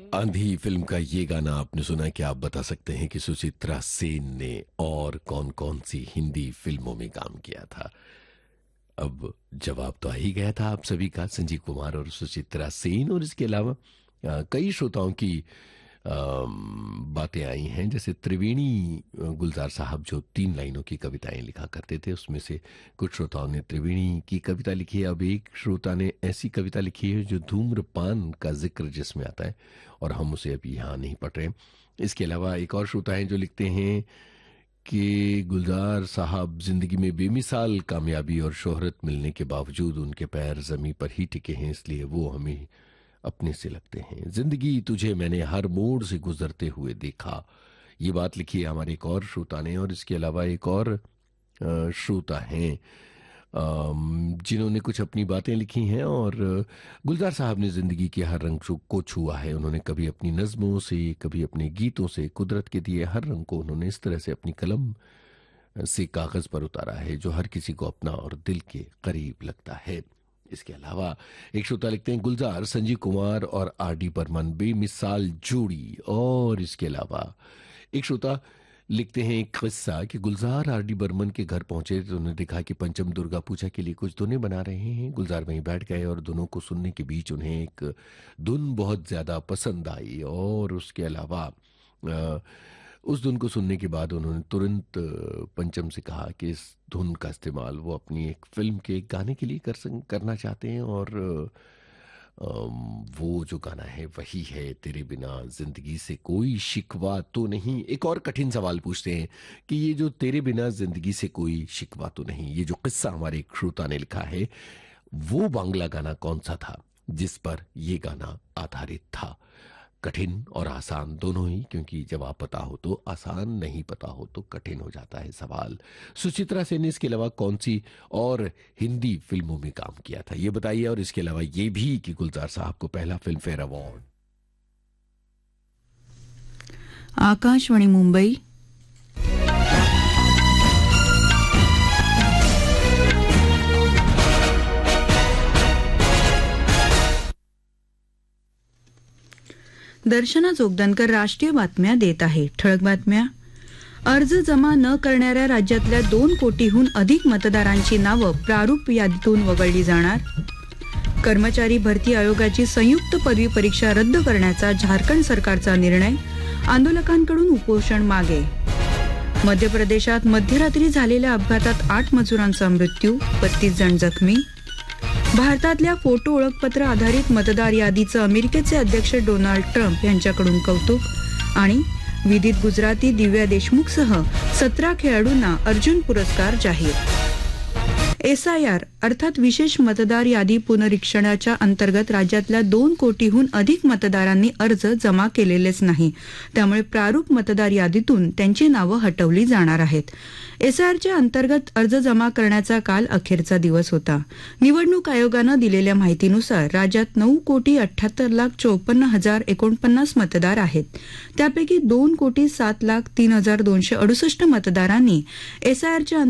आंधी फिल्म का ये गाना आपने सुना। कि आप बता सकते हैं कि सुचित्रा सेन ने और कौन कौन सी हिंदी फिल्मों में काम किया था? अब जवाब तो आ ही गया था आप सभी का, संजीव कुमार और सुचित्रा सेन। और इसके अलावा कई श्रोताओं की बातें आई हैं, जैसे त्रिवेणी गुलजार साहब जो 3 लाइनों की कविताएं लिखा करते थे, उसमें से कुछ श्रोताओं ने त्रिवेणी की कविता लिखी है। अब एक श्रोता ने ऐसी कविता लिखी है जो धूम्रपान का जिक्र जिसमें आता है, और हम उसे अभी यहाँ नहीं पढ़ रहे। इसके अलावा एक और श्रोता हैं जो लिखते हैं कि गुलजार साहब जिंदगी में बेमिसाल कामयाबी और शोहरत मिलने के बावजूद उनके पैर जमी पर ही टिके हैं, इसलिए वो हमें अपने से लगते हैं। जिंदगी तुझे मैंने हर मोड़ से गुजरते हुए देखा, ये बात लिखी है हमारे एक और श्रोता ने। और इसके अलावा एक और श्रोता हैं जिन्होंने कुछ अपनी बातें लिखी हैं। और गुलजार साहब ने जिंदगी के हर रंग को छुआ है। उन्होंने कभी अपनी नज्मों से, कभी अपने गीतों से कुदरत के दिए हर रंग को उन्होंने इस तरह से अपनी कलम से कागज पर उतारा है जो हर किसी को अपना और दिल के करीब लगता है। इसके अलावा एक श्रोता लिखते हैं, गुलजार, संजीव कुमार और आर.डी. बर्मन बेमिसाल जोड़ी। और इसके अलावा एक श्रोता लिखते हैं एक किस्सा कि गुलजार आर.डी. बर्मन के घर पहुंचे तो उन्होंने देखा कि पंचम दुर्गा पूजा के लिए कुछ धुनें बना रहे हैं। गुलजार वहीं बैठ गए और धुनों को सुनने के बीच उन्हें एक धुन बहुत ज्यादा पसंद आई। और उसके अलावा उस धुन को सुनने के बाद उन्होंने तुरंत पंचम से कहा कि इस धुन का इस्तेमाल वो अपनी एक फिल्म के एक गाने के लिए करना चाहते हैं। और वो जो गाना है वही है, तेरे बिना जिंदगी से कोई शिकवा तो नहीं। एक और कठिन सवाल पूछते हैं कि ये जो तेरे बिना जिंदगी से कोई शिकवा तो नहीं, ये जो किस्सा हमारे एक श्रोता ने लिखा है, वो बांग्ला गाना कौन सा था जिस पर ये गाना आधारित था? कठिन और आसान दोनों ही, क्योंकि जब आप पता हो तो आसान, नहीं पता हो तो कठिन हो जाता है सवाल। सुचित्रा सेन ने इसके अलावा कौन सी और हिंदी फिल्मों में काम किया था, ये बताइए। और इसके अलावा ये भी कि गुलजार साहब को पहला film fair award. Akashvani Mumbai, दर्शना जोगदनकर राष्ट्रीय बातम्या देत आहे. ठळक बातम्या. अर्ज जमा न करणाऱ्या राज्यातल्या 2 कोटीहून अधिक मतदारांची नावं प्रारूप यादीतून वगळली जाणार. कर्मचारी भरती आयोगाची संयुक्त पदवी परीक्षा रद्द करण्याचा झारखंड सरकारचा निर्णय. आंदोलकांकडून उपोषण मागे. मध्य प्रदेशात मध्यरात्री झालेल्या अपघातात 8 मजुरांचा मृत्यू, 32 जण जखमी. भारतातल्या फोटो ओळखपत्र आधारित मतदार यादीचं अमेरिकेचे अध्यक्ष डोनाल्ड ट्रम्प यांच्याकडून कौतुक. आणि विदित गुजराती, दिव्या देशमुखसह 17 खेळाडूंना अर्जुन पुरस्कार जाहीर. एसआयआर अर्थात विशेष मतदार यादी पुनरीक्षणाच्या अंतर्गत राज्यातल्या 2 कोटीहून अधिक मतदारांनी अर्ज जमा केलेलेच नाही. त्यामुळे प्रारूप मतदार यादीतून त्यांची नावं हटवली जाणार आहेत. एसआयआरच्या अंतर्गत अर्ज जमा करण्याचा काल अखेरचा दिवस होता. निवडणूक आयोगानं दिलेल्या माहितीनुसार राज्यात 9,58,54,049 मतदार आहेत. त्यापैकी 2,07,03,268 मतदारांनी एसआयआरच्या